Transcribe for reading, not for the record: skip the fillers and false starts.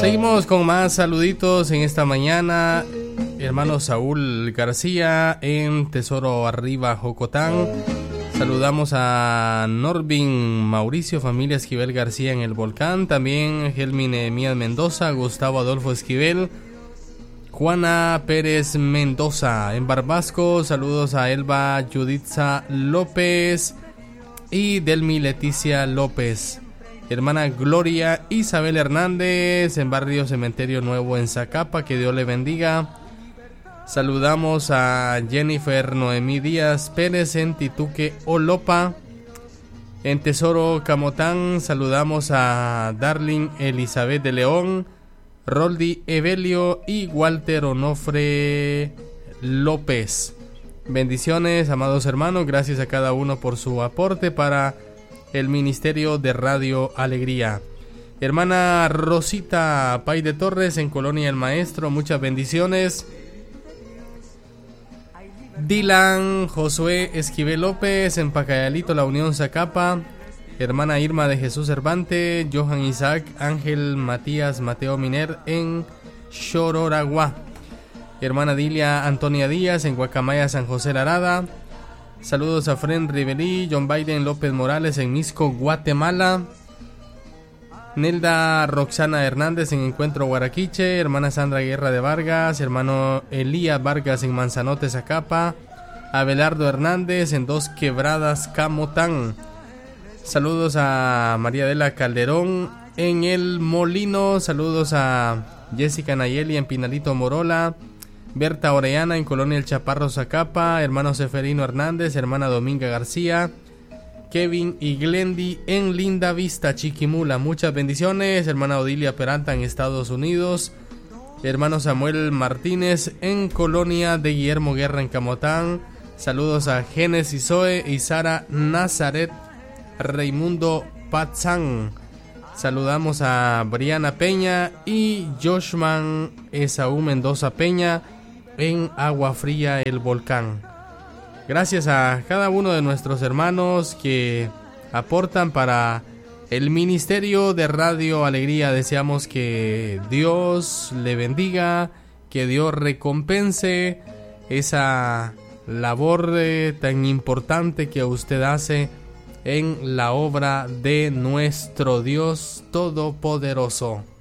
Seguimos con más saluditos en esta mañana. Hermano Saúl García en Tesoro Arriba, Jocotán. Saludamos a Norvin Mauricio, familia Esquivel García en el Volcán. También Helmi Nehemías Mendoza, Gustavo Adolfo Esquivel, Juana Pérez Mendoza en Barbasco. Saludos a Elba Juditza López y Delmi Leticia López. Hermana Gloria Isabel Hernández en Barrio Cementerio Nuevo en Zacapa, que Dios le bendiga. Saludamos a Jennifer Noemí Díaz Pérez en Tituque Olopa. En Tesoro Camotán saludamos a Darling Elizabeth de León, Roldi Evelio y Walter Onofre López. Bendiciones, amados hermanos, gracias a cada uno por su aporte para el Ministerio de Radio Alegría. Hermana Rosita Pay de Torres en Colonia El Maestro, muchas bendiciones. Dylan Josué Esquivel López en Pacayalito, La Unión, Zacapa. Hermana Irma de Jesús Cervante, Johan Isaac Ángel Matías Mateo Miner en Chororagua. Hermana Dilia Antonia Díaz en Guacamaya, San José Larada. Saludos a Fren Rivelí, John Biden López Morales en Misco, Guatemala. Nelda Roxana Hernández en Encuentro Guaraquiche. Hermana Sandra Guerra de Vargas. Hermano Elías Vargas en Manzanote, Zacapa. Abelardo Hernández en Dos Quebradas, Camotán. Saludos a María de la Calderón en El Molino. Saludos a Jessica Nayeli en Pinalito, Morola. Berta Orellana en Colonia El Chaparro, Zacapa. Hermano Seferino Hernández, hermana Dominga García, Kevin y Glendy en Linda Vista, Chiquimula. Muchas bendiciones. Hermana Odilia Peralta en Estados Unidos. Hermano Samuel Martínez en Colonia de Guillermo Guerra en Camotán. Saludos a Génesis Zoe y Sara Nazaret Raimundo Patzán. Saludamos a Briana Peña y Joshman Esaú Mendoza Peña en Agua Fría El Volcán. Gracias a cada uno de nuestros hermanos que aportan para el Ministerio de Radio Alegría. Deseamos que Dios le bendiga, que Dios recompense esa labor tan importante que usted hace en la obra de nuestro Dios Todopoderoso.